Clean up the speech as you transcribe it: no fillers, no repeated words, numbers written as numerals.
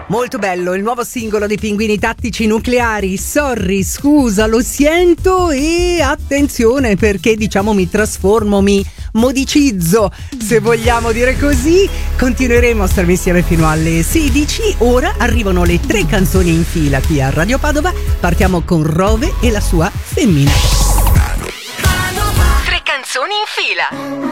Molto bello il nuovo singolo dei Pinguini Tattici Nucleari. Sorry, scusa, lo sento e attenzione perché mi trasformo, mi modicizzo, se vogliamo dire così. Continueremo a starmi insieme fino alle 16. Ora arrivano le 3 canzoni in fila qui a Radio Padova. Partiamo con Rove e la sua Femmina. 3 canzoni in fila.